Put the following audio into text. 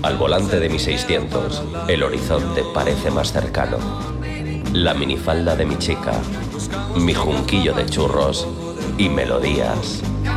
Al volante de mi 600, el horizonte parece más cercano. La minifalda de mi chica, mi junquillo de churros y melodías.